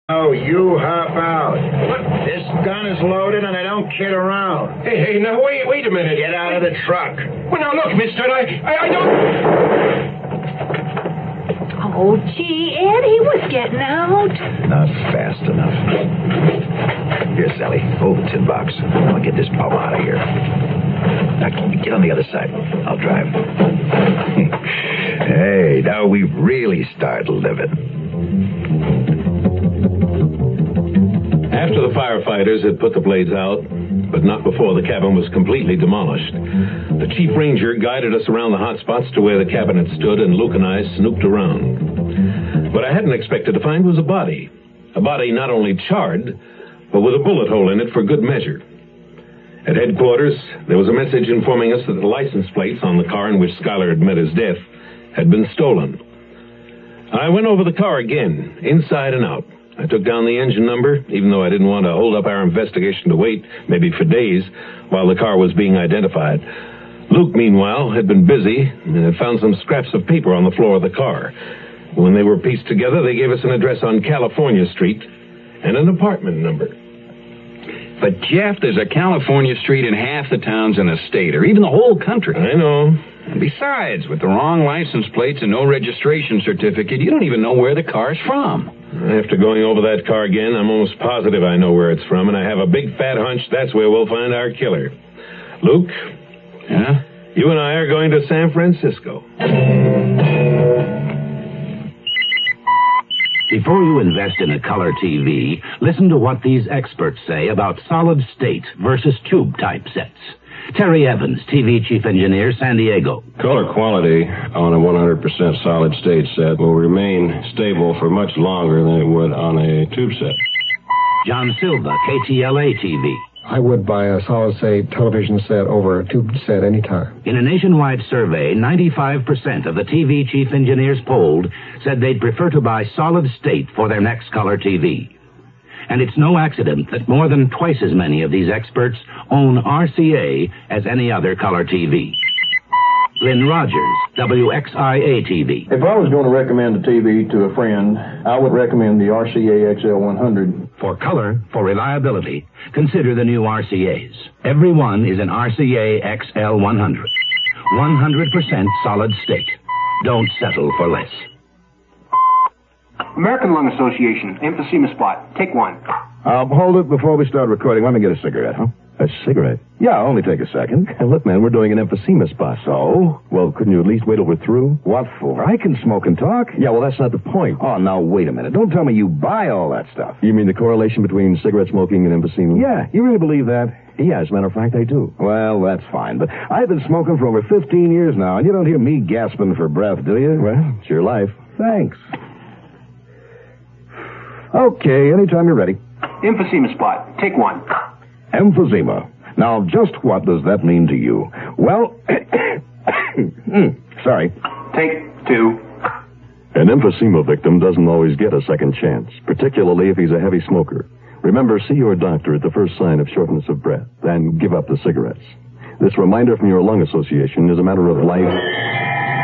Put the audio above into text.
Oh, you hop out. This gun is loaded and I don't kid around. Hey, now, wait a minute. Get out of the truck. Well, now, look, mister, I don't... Oh, gee, Ed, he was getting out. Not fast enough. Here, Sally, hold the tin box. I'll get this bum out of here. Now, get on the other side. I'll drive. Hey, now we've really started living. After the firefighters had put the blades out, but not before the cabin was completely demolished, the chief ranger guided us around the hot spots to where the cabin had stood, and Luke and I snooped around. What I hadn't expected to find was a body. A body not only charred, but with a bullet hole in it for good measure. At headquarters, there was a message informing us that the license plates on the car in which Schuyler had met his death had been stolen. I went over the car again, inside and out. I took down the engine number, even though I didn't want to hold up our investigation to wait, maybe for days, while the car was being identified. Luke, meanwhile, had been busy and had found some scraps of paper on the floor of the car. When they were pieced together, they gave us an address on California Street and an apartment number. But, Jeff, there's a California Street in half the towns in the state, or even the whole country. I know. And besides, with the wrong license plates and no registration certificate, you don't even know where the car's from. After going over that car again, I'm almost positive I know where it's from, and I have a big fat hunch that's where we'll find our killer. Luke? Yeah? You and I are going to San Francisco. Before you invest in a color TV, listen to what these experts say about solid state versus tube type sets. Terry Evans, TV Chief Engineer, San Diego. Color quality on a 100% solid state set will remain stable for much longer than it would on a tube set. John Silva, KTLA TV. I would buy a solid state television set over a tube set anytime. In a nationwide survey, 95% of the TV chief engineers polled said they'd prefer to buy solid state for their next color TV. And it's no accident that more than twice as many of these experts own RCA as any other color TV. Lynn Rogers, WXIA TV. If I was going to recommend a TV to a friend, I would recommend the RCA XL100. For color, for reliability, consider the new RCAs. Every one is an RCA XL100. 100% solid state. Don't settle for less. American Lung Association, emphysema spot. Take one. Hold it before we start recording. Let me get a cigarette, huh? A cigarette? Yeah, only take a second. Look, man, we're doing an emphysema spot. So? Well, couldn't you at least wait till we're through? What for? I can smoke and talk. Yeah, well, that's not the point. Oh, now, wait a minute. Don't tell me you buy all that stuff. You mean the correlation between cigarette smoking and emphysema? Yeah, you really believe that? Yeah, as a matter of fact, I do. Well, that's fine, but I've been smoking for over 15 years now, and you don't hear me gasping for breath, do you? Well, it's your life. Thanks. Okay, anytime you're ready. Emphysema spot. Take one. Emphysema. Now, just what does that mean to you? Well, sorry. Take two. An emphysema victim doesn't always get a second chance, particularly if he's a heavy smoker. Remember, see your doctor at the first sign of shortness of breath, and give up the cigarettes. This reminder from your lung association is a matter of life